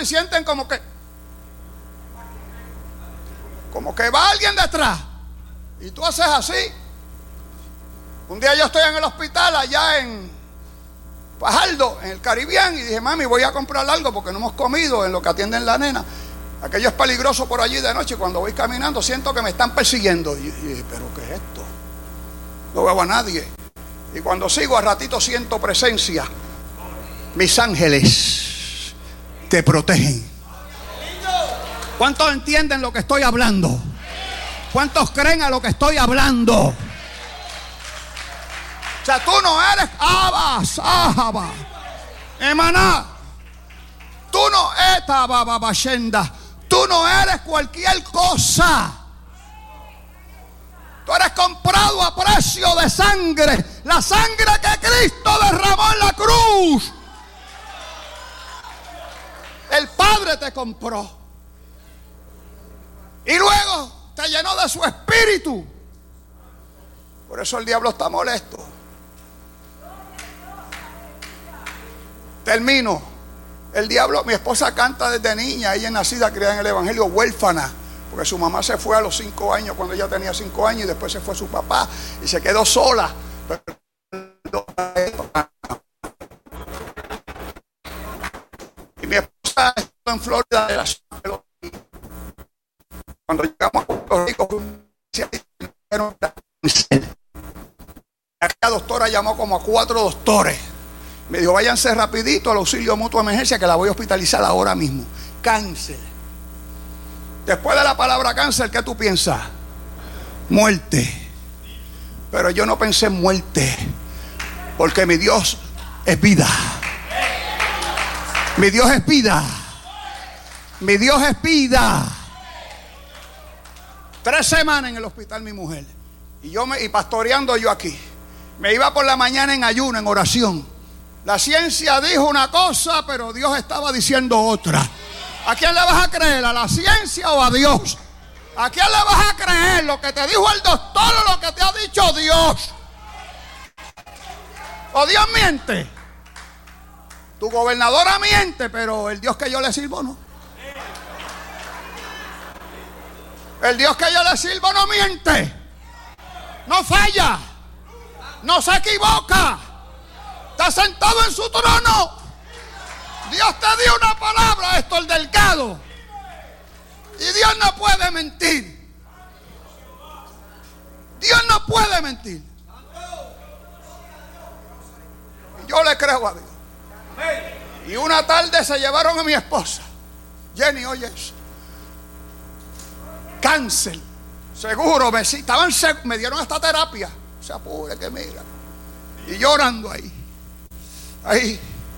y sienten como que va alguien detrás. Y tú haces así. Un día yo estoy en el hospital allá en Fajardo, en el Caribbean, y dije, mami, voy a comprar algo porque no hemos comido en lo que atienden la nena. Aquello es peligroso por allí de noche. Cuando voy caminando siento que me están persiguiendo. Y dije, ¿pero qué es esto? No veo a nadie. Y cuando sigo, a ratito siento presencia. Mis ángeles te protegen. ¿Cuántos entienden lo que estoy hablando? ¿Cuántos creen a lo que estoy hablando? O sea, tú no eres Abba, Emaná. Tú no eres Babashenda. Tú no eres cualquier cosa. Tú eres comprado a precio de sangre. La sangre que Cristo derramó en la cruz. El Padre te compró. Y luego te llenó de su espíritu. Por eso el diablo está molesto. Termino. El diablo, mi esposa canta desde niña. Ella es nacida, criada en el evangelio, huérfana. Porque su mamá se fue a los 5 años, cuando ella tenía 5 años. Y después se fue su papá y se quedó sola. Y mi esposa estuvo en Florida. Cuando llegamos a Puerto Rico, la doctora llamó como a 4 doctores. Me dijo, váyanse rapidito al auxilio mutuo de emergencia que la voy a hospitalizar ahora mismo. Cáncer. Después de la palabra cáncer, ¿qué tú piensas? Muerte. Pero yo no pensé en muerte, porque mi Dios es vida. Mi Dios es vida. Mi Dios es vida. 3 semanas en el hospital mi mujer. Y pastoreando yo aquí. Me iba por la mañana en ayuno, en oración. La ciencia dijo una cosa, pero Dios estaba diciendo otra. ¿A quién le vas a creer? ¿A la ciencia o a Dios? ¿A quién le vas a creer? ¿Lo que te dijo el doctor o lo que te ha dicho Dios? ¿O Dios miente? Tu gobernadora miente, pero el Dios que yo le sirvo no. El Dios que yo le sirvo no miente. No falla. No se equivoca. Está sentado en su trono. Dios te dio una palabra, esto el Delgado. Y Dios no puede mentir. Dios no puede mentir. Y yo le creo a Dios. Y una tarde se llevaron a mi esposa. Jenny, oye eso. Cáncer. Seguro, me dieron hasta terapia. Se apure que mira. Y llorando ahí. Ahí.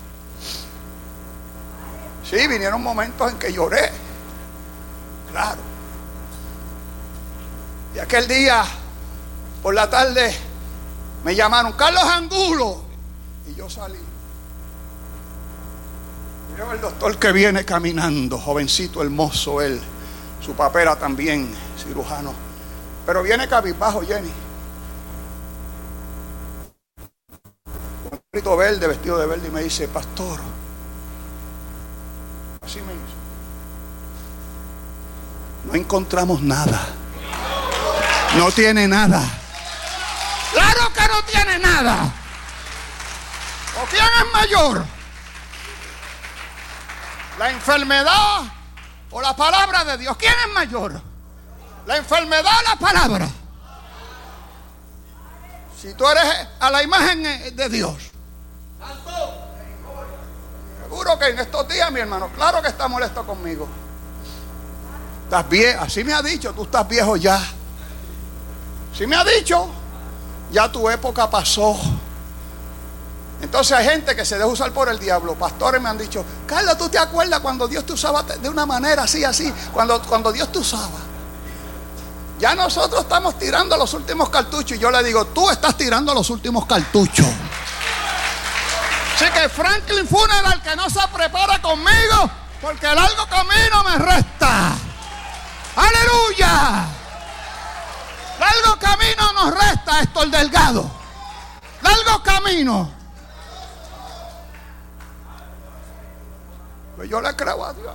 Sí, vinieron momentos en que lloré. Claro. Y aquel día, por la tarde, me llamaron, Carlos Angulo. Y yo salí. Y veo el doctor que viene caminando, jovencito, hermoso él. Su papá era también cirujano. Pero viene cabizbajo, Jenny. Con un grito verde, vestido de verde, y me dice, pastor. Así me hizo. No encontramos nada. No tiene nada. Claro que no tiene nada. ¿O quién es mayor? ¿La enfermedad o la palabra de Dios? ¿Quién es mayor? ¿La enfermedad o la palabra? Si tú eres a la imagen de Dios. Seguro que en estos días, mi hermano, claro que está molesto conmigo. Estás viejo, así me ha dicho, tú estás viejo ya. Sí me ha dicho, ya tu época pasó. Entonces hay gente que se deja usar por el diablo. Pastores me han dicho, Carlos, ¿tú te acuerdas cuando Dios te usaba de una manera así, así? Cuando Dios te usaba. Ya nosotros estamos tirando los últimos cartuchos. Y yo le digo, tú estás tirando los últimos cartuchos. Así que Franklin Funeral, que no se prepara conmigo, porque el largo camino me resta. ¡Aleluya! Largo camino nos resta, Héctor Delgado. Largo camino. Pues yo le creo a Dios.